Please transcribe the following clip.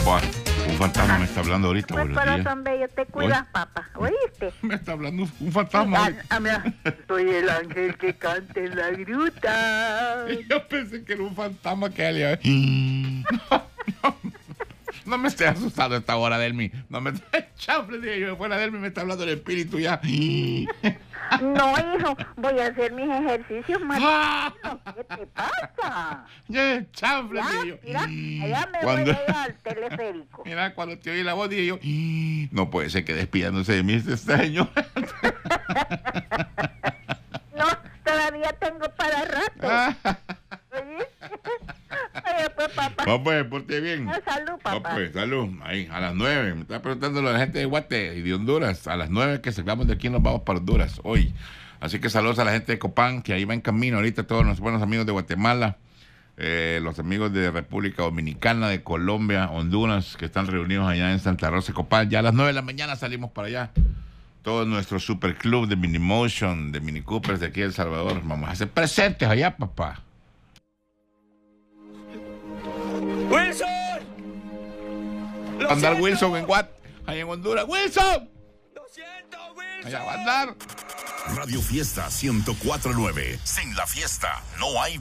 Buah, un fantasma me está hablando ahorita. Pues Buenos días. corazón bello, te cuidas, papá. ¿Oíste? Me está hablando un fantasma. Mira, soy el ángel que canta en la gruta. Yo pensé que era un fantasma que había. No me estés asustando a esta hora, Delmi. No me chafle, dije yo, fuera Delmi me está hablando el espíritu ya. No, hijo, voy a hacer mis ejercicios más. ¿Qué te pasa? Chafle, Ya, dije yo. mira, allá me voy a ir al teleférico. Mira, cuando te oí la voz, dije yo, no puede ser que despidándose de mí este señor. No, todavía tengo para rato. ¿Oíste? Oye, pues, papá. No, pues, porte bien. Salud, papá. No, pues, salud. Ahí, a las 9. Me está preguntando la gente de Guate y de Honduras. A las 9 que salgamos de aquí nos vamos para Honduras hoy. Así que saludos a la gente de Copán, que ahí va en camino ahorita, todos nuestros buenos amigos de Guatemala, los amigos de República Dominicana, de Colombia, Honduras, que están reunidos allá en Santa Rosa de Copán. Ya a las 9 de la mañana salimos para allá. Todo nuestro super club de Mini Motion, de Mini Coopers de aquí de El Salvador. Vamos a hacer presentes allá, papá. ¡Wilson! Andar Wilson en Guat, allá en Honduras. ¡Wilson! ¡Lo siento, Wilson! Allá va a andar. Radio Fiesta 104.9. Sin la fiesta no hay